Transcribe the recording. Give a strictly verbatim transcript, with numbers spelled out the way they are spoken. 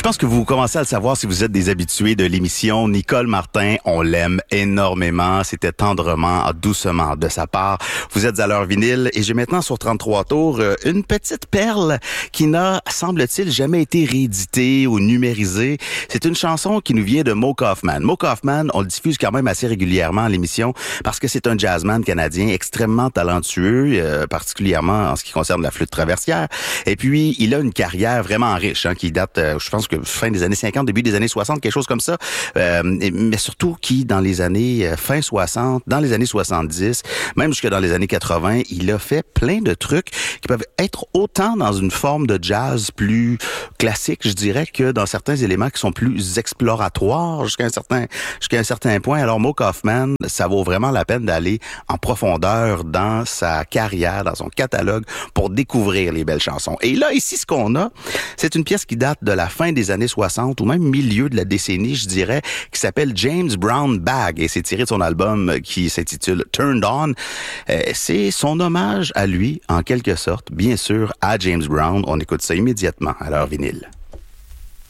pense que vous commencez à le savoir si vous êtes des habitués de l'émission. Nicole Martin, on l'aime énormément. C'était tendrement, doucement de sa part. Vous êtes à l'heure vinyle et j'ai maintenant sur trente-trois tours une petite perle qui n'a, semble-t-il, jamais été rééditée ou numérisée. C'est une chanson qui nous vient de Mo Kaufman. Mo Kaufman, on le diffuse quand même assez régulièrement à l'émission parce que c'est un jazzman canadien extrêmement talentueux, euh, particulièrement en ce qui concerne la flûte traversière. Et puis, il a une carrière vraiment riche, hein, qui date, euh, je pense que fin des années cinquante, début des années soixante, quelque chose comme ça. Euh, mais surtout qui, dans les années euh, fin soixante, dans les années soixante-dix, même jusque dans les années quatre-vingts, il a fait plein de trucs qui peuvent être autant dans une forme de jazz plus classique, je dirais, que dans certains éléments qui sont plus exploratoires jusqu'à un certain jusqu'à un certain point. Alors, Mo Kaufman, ça vaut vraiment la peine d'aller en profondeur dans sa carrière, dans son catalogue, pour découvrir les belles chansons. Et là, ici, ce qu'on a, c'est une pièce qui date de la fin des années soixante, ou même milieu de la décennie, je dirais, qui s'appelle James Brown Bag, et c'est tiré de son album qui s'intitule Turned On. Euh, c'est son hommage à lui, en quelque sorte, bien sûr, à James Brown. On écoute ça immédiatement à l'heure vinyle.